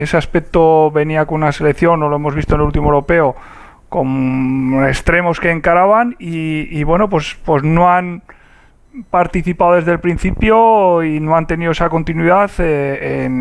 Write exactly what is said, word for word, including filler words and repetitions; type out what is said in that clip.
ese aspecto venía con una selección, o lo hemos visto en el último europeo, con extremos que encaraban y, y bueno, pues, pues no han participado desde el principio y no han tenido esa continuidad eh, en